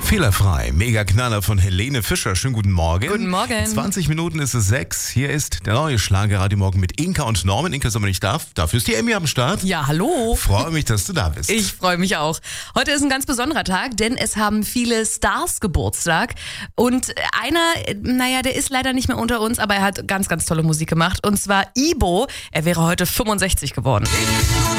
Fehlerfrei, mega Knaller von Helene Fischer. Schönen guten Morgen. Guten Morgen. 20 Minuten ist es 6. Hier ist der neue Schlager-Radio Morgen mit Inka und Norman. Inka ist aber nicht da. Dafür ist die Emmy am Start. Ja, hallo. Freue mich, dass du da bist. Ich freue mich auch. Heute ist ein ganz besonderer Tag, denn es haben viele Stars Geburtstag. Und einer, der ist leider nicht mehr unter uns, aber er hat ganz, ganz tolle Musik gemacht. Und zwar Ibo. Er wäre heute 65 geworden.